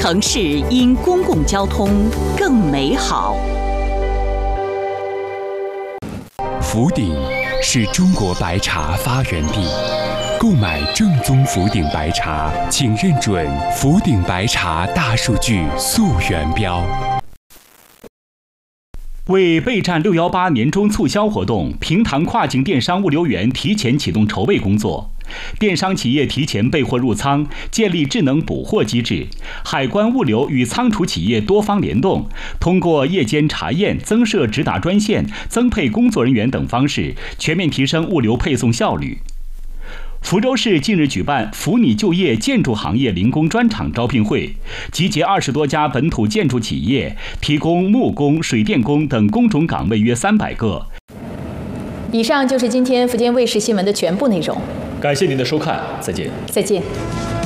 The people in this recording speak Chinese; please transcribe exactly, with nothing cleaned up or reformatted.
城市因公共交通更美好。 福鼎是中国白茶发源地，购买正宗福鼎白茶，请认准福鼎白茶大数据溯源标。 为备战六一八年中促销活动，平塘跨境电商物流园提前启动筹备工作。电商企业提前备货入仓，建立智能补货机制；海关物流与仓储企业多方联动，通过夜间查验、增设直达专线、增配工作人员等方式，全面提升物流配送效率。福州市近日举办扶你就业建筑行业零工专场招聘会，集结二十多家本土建筑企业，提供木工、水电工等工种岗位约三百个。 以上就是今天福建卫视新闻的全部内容。 感谢您的收看，再见。 再见。